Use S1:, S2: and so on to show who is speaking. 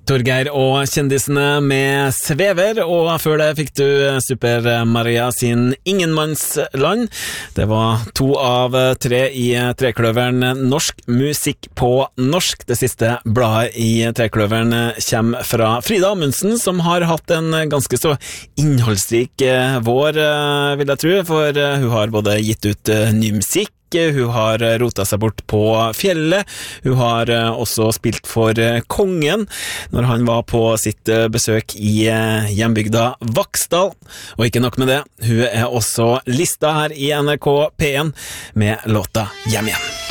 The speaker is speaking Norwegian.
S1: Torgeir og kjendisene med Svever, og før det fikk du Super Maria sin Ingenmannsland. Det var 2 av 3 i Trekløveren Norsk musikk på norsk. Det siste bladet i Trekløveren kommer fra Frida Amundsen, som har hatt en ganske så innholdsrik vår, vil jeg tro, for hun har både gitt ut ny musikk, hun har rotet seg bort på fjellet, hun har også spilt for kongen når han var på sitt besøk i hjembygda Vaksdal. Og ikke nok med det, hun er også lista her i NRK P1 med låta Hjem igjen.